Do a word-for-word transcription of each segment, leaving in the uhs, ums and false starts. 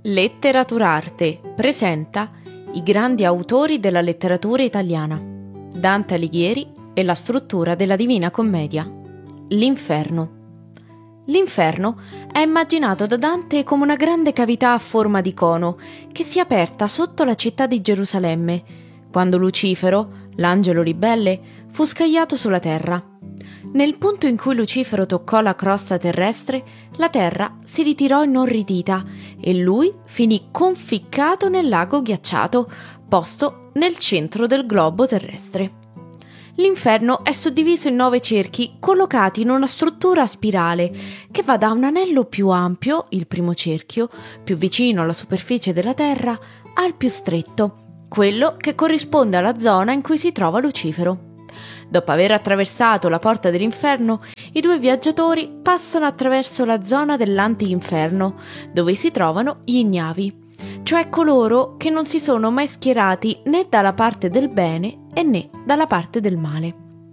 Letteraturarte presenta i grandi autori della letteratura italiana, Dante Alighieri e la struttura della Divina Commedia. L'Inferno. L'Inferno è immaginato da Dante come una grande cavità a forma di cono che si è aperta sotto la città di Gerusalemme, quando Lucifero, l'angelo ribelle, fu scagliato sulla terra. Nel punto in cui Lucifero toccò la crosta terrestre, la terra si ritirò inorridita e lui finì conficcato nel lago ghiacciato, posto nel centro del globo terrestre. L'inferno è suddiviso in nove cerchi collocati in una struttura a spirale che va da un anello più ampio, il primo cerchio, più vicino alla superficie della terra, al più stretto, quello che corrisponde alla zona in cui si trova Lucifero. Dopo aver attraversato la porta dell'inferno, i due viaggiatori passano attraverso la zona dell'anti-inferno, dove si trovano gli ignavi, cioè coloro che non si sono mai schierati né dalla parte del bene e né dalla parte del male.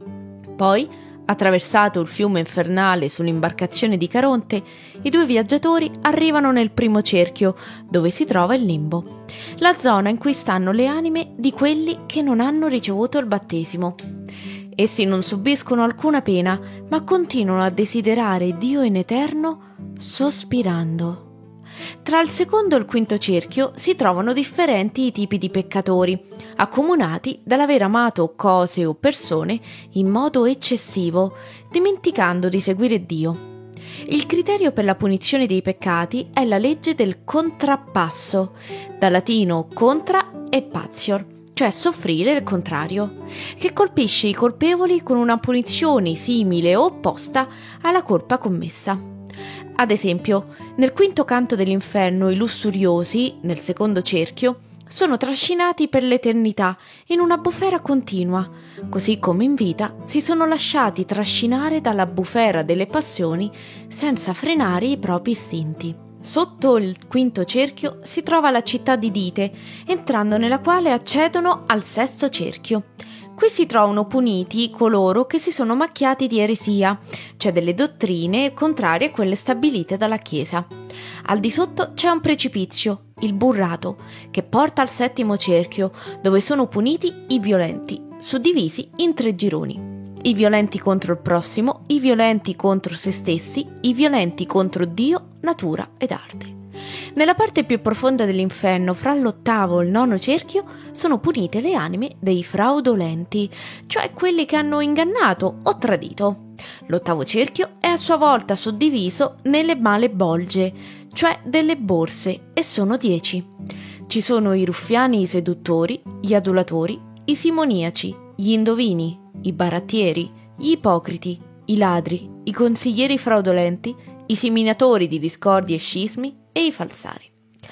Poi, attraversato il fiume infernale sull'imbarcazione di Caronte, i due viaggiatori arrivano nel primo cerchio, dove si trova il limbo, la zona in cui stanno le anime di quelli che non hanno ricevuto il battesimo. Essi non subiscono alcuna pena, ma continuano a desiderare Dio in eterno, sospirando. Tra il secondo e il quinto cerchio si trovano differenti tipi di peccatori, accomunati dall'aver amato cose o persone in modo eccessivo, dimenticando di seguire Dio. Il criterio per la punizione dei peccati è la legge del contrappasso, dal latino contra e patior, cioè soffrire il contrario, che colpisce i colpevoli con una punizione simile o opposta alla colpa commessa. Ad esempio, nel quinto canto dell'inferno i lussuriosi, nel secondo cerchio, sono trascinati per l'eternità in una bufera continua, così come in vita si sono lasciati trascinare dalla bufera delle passioni senza frenare i propri istinti. Sotto il quinto cerchio si trova la città di Dite, entrando nella quale accedono al sesto cerchio. Qui si trovano puniti coloro che si sono macchiati di eresia, cioè delle dottrine contrarie a quelle stabilite dalla Chiesa. Al di sotto c'è un precipizio, il burrato, che porta al settimo cerchio, dove sono puniti i violenti, suddivisi in tre gironi. I violenti contro il prossimo, i violenti contro se stessi, i violenti contro Dio, natura ed arte. Nella parte più profonda dell'inferno, fra l'ottavo e il nono cerchio, sono punite le anime dei fraudolenti, cioè quelli che hanno ingannato o tradito. L'ottavo cerchio è a sua volta suddiviso nelle malebolge, cioè delle borse, e sono dieci. Ci sono i ruffiani, i seduttori, gli adulatori, i simoniaci, gli indovini, i barattieri, gli ipocriti, i ladri, i consiglieri fraudolenti, i seminatori di discordi e scismi e i falsari.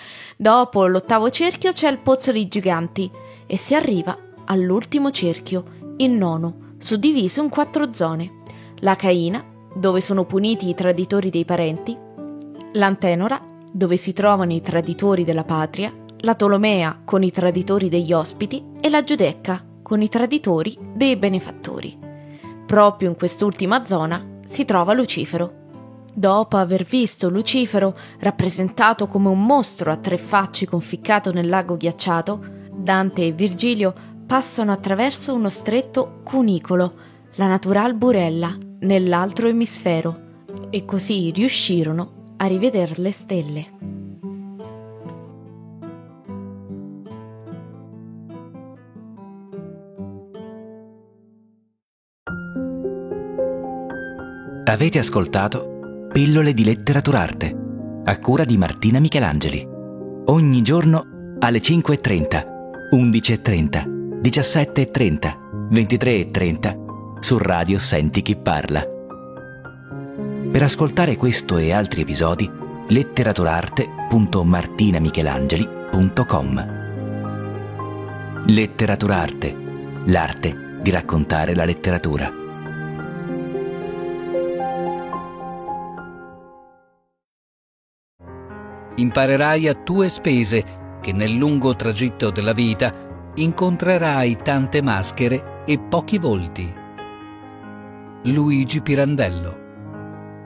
Dopo l'ottavo cerchio c'è il pozzo dei giganti e si arriva all'ultimo cerchio, il nono, suddiviso in quattro zone: la Caina, dove sono puniti i traditori dei parenti; l'Antenora, dove si trovano i traditori della patria; la Tolomea con i traditori degli ospiti e la Giudecca con i traditori dei benefattori. Proprio in quest'ultima zona si trova Lucifero. Dopo aver visto Lucifero rappresentato come un mostro a tre facce conficcato nel lago ghiacciato, Dante e Virgilio passano attraverso uno stretto cunicolo, la natural burella, nell'altro emisfero, e così riuscirono a rivedere le stelle. Avete ascoltato Pillole di Letteraturarte, a cura di Martina Michelangeli. Ogni giorno alle cinque e trenta, undici e trenta, diciassette e trenta, ventitré e trenta su Radio Senti Chi Parla. Per ascoltare questo e altri episodi, letteraturarte punto martinamichelangeli punto com. Letteraturarte, l'arte di raccontare la letteratura. Imparerai a tue spese che nel lungo tragitto della vita incontrerai tante maschere e pochi volti. Luigi Pirandello.